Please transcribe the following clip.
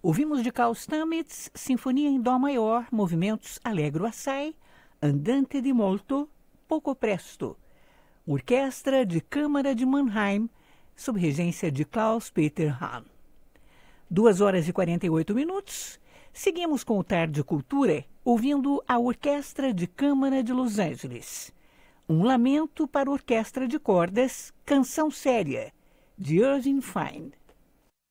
Ouvimos de Carl Stamitz, Sinfonia em Dó Maior, movimentos Allegro assai, Andante di molto, Poco presto. Orquestra de Câmara de Mannheim, sob regência de Klaus-Peter Hahn. 2h48. Seguimos com o Tarde Cultura, ouvindo a Orquestra de Câmara de Los Angeles. Um lamento para orquestra de cordas, Canção Séria, de Irving Fine.